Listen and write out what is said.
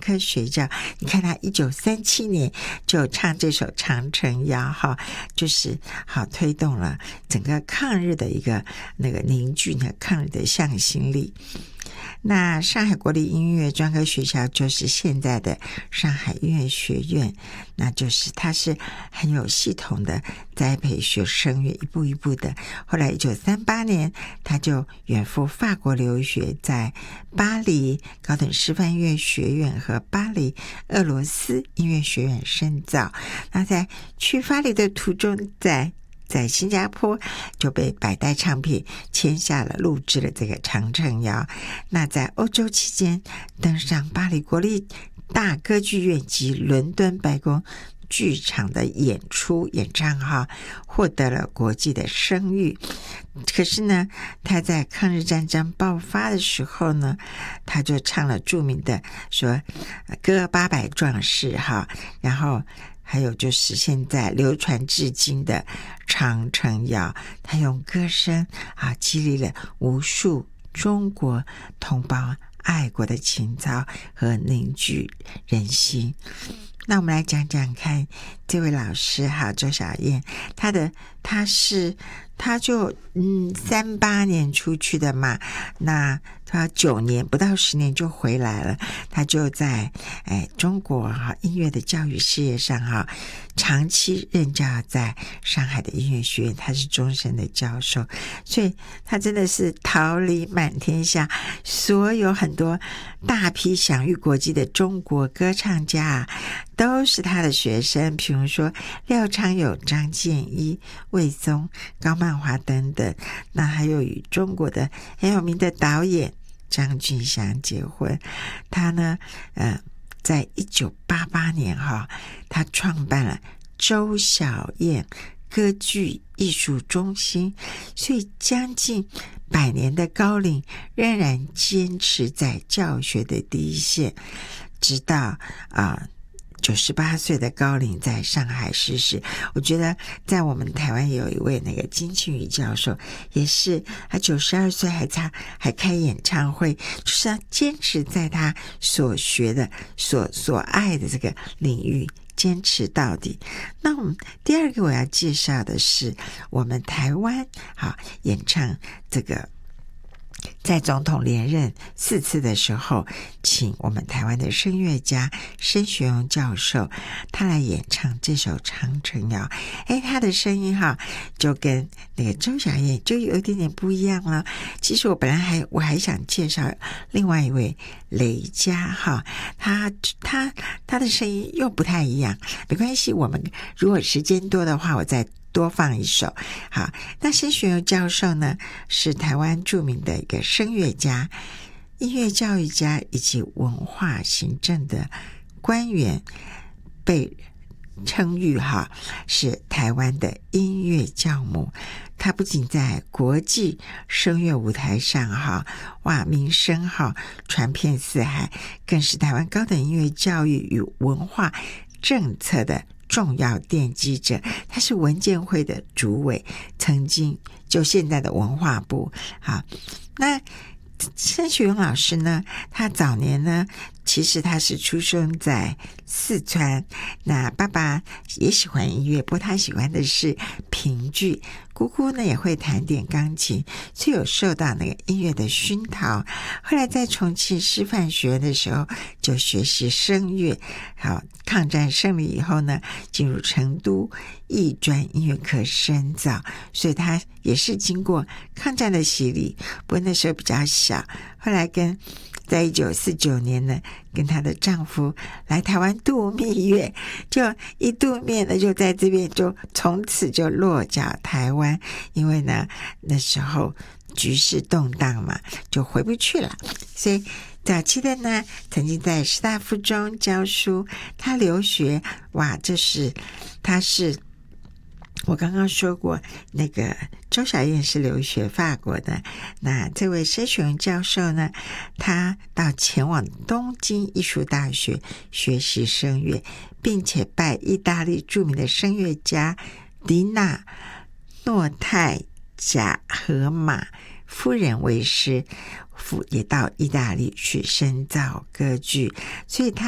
科学校，你看他1937年就唱这首《长城谣》哈，就是好推动了整个抗日的一个那个凝聚呢，抗日的向心力。那上海国立音乐专科学校就是现在的上海音乐学院，那就是它是很有系统的栽培学声乐，一步一步的。后来1938年他就远赴法国留学，在巴黎高等师范音乐学院和巴黎俄罗斯音乐学院深造。那在去巴黎的途中，在新加坡就被百代唱片签下了，录制了这个《长城谣》。那在欧洲期间登上巴黎国立大歌剧院及伦敦白宫剧场的演唱哈，获得了国际的声誉。可是呢，他在抗日战争爆发的时候呢，他就唱了著名的说歌800壮士哈，然后还有就是现在流传至今的长城谣，他用歌声激励了无数中国同胞爱国的情操和凝聚人心。那我们来讲讲看这位老师周小燕，他就38年出去的嘛，那他9年不到10年就回来了。他就在中国音乐的教育事业上长期任教在上海的音乐学院，他是终身的教授，所以他真的是桃李满天下，所有很多大批享誉国际的中国歌唱家都是他的学生，比如说廖昌友、张建一、魏松、高曼华等等。那还有与中国的很有名的导演张俊祥结婚。他呢在1988年他创办了周小燕歌剧艺术中心，所以将近100年的高龄仍然坚持在教学的第一线，直到98岁的高龄在上海逝世。我觉得在我们台湾也有一位那个金庆宇教授，也是他92岁还开演唱会，就是要坚持在他所学的所爱的这个领域坚持到底。那我们第二个我要介绍的是我们台湾演唱这个在总统连任4次的时候，请我们台湾的声乐家申学勇教授他来演唱这首《长城谣》。他的声音就跟那个周小燕就有一点点不一样了。其实我还想介绍另外一位雷佳他的声音又不太一样，没关系，我们如果时间多的话我再多放一首。好，那申学勇教授呢是台湾著名的一个声乐家、音乐教育家以及文化行政的官员，被称誉是台湾的音乐教母。他不仅在国际声乐舞台上名声传遍四海，更是台湾高等音乐教育与文化政策的重要奠基者。他是文建会的主委，曾经就现在的文化部。那申学勇老师呢，他早年呢其实他是出生在四川，那爸爸也喜欢音乐，不过他喜欢的是评剧，姑姑呢也会弹点钢琴，所以有受到那个音乐的熏陶。后来在重庆师范学院的时候就学习声乐。抗战胜利以后呢，进入成都艺专音乐科深造，所以他也是经过抗战的洗礼，不过那时候比较小。后来在1949年呢，跟她的丈夫来台湾度蜜月，就一度蜜呢，就在这边就从此就落脚台湾。因为呢那时候局势动荡嘛，就回不去了，所以早期的呢曾经在师大附中教书。他留学他是我刚刚说过，那个周小燕是留学法国的。那这位申学勇教授呢，他前往东京艺术大学学习声乐，并且拜意大利著名的声乐家迪娜诺泰贾荷马夫人为师，也到意大利去深造歌剧，所以他